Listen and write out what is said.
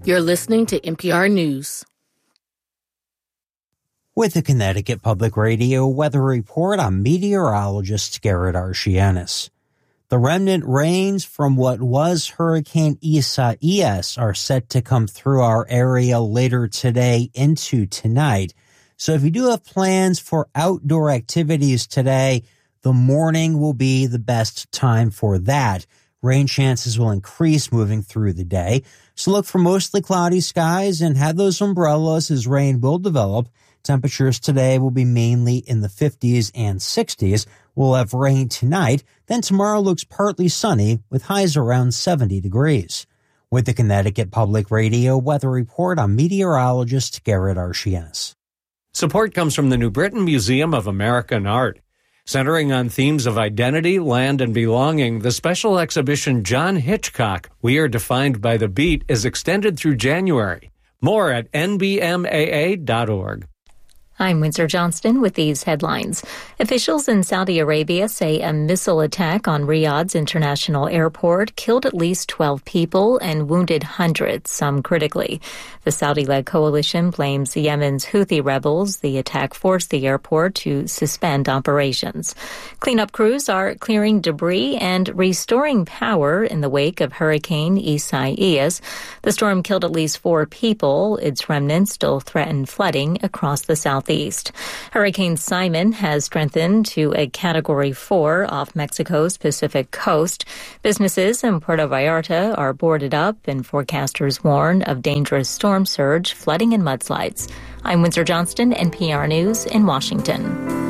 You're listening to NPR News. With the Connecticut Public Radio weather report, I'm meteorologist Garrett Archianis. The remnant rains from what was Hurricane Isaias are set to come through our area later today into tonight. So if you do have plans for outdoor activities today, the morning will be the best time for that. Rain chances will increase moving through the day. So look for mostly cloudy skies and have those umbrellas as rain will develop. Temperatures today will be mainly in the 50s and 60s. We'll have rain tonight. Then tomorrow looks partly sunny with highs around 70 degrees. With the Connecticut Public Radio weather report, I'm meteorologist Garrett Archianis. Support comes from the New Britain Museum of American Art. Centering on themes of identity, land, and belonging, the special exhibition John Hitchcock, We Are Defined by the Beat, is extended through January. More at nbmaa.org. I'm Windsor Johnston with these headlines. Officials in Saudi Arabia say a missile attack on Riyadh's international airport killed at least 12 people and wounded hundreds, some critically. The Saudi-led coalition blames Yemen's Houthi rebels. The attack forced the airport to suspend operations. Cleanup crews are clearing debris and restoring power in the wake of Hurricane Isaias. The storm killed at least 4 people. Its remnants still threaten flooding across the southeast. Hurricane Simon has strengthened to a Category 4 off Mexico's Pacific coast. Businesses in Puerto Vallarta are boarded up, and forecasters warn of dangerous storm surge, flooding, and mudslides. I'm Windsor Johnston, NPR News in Washington.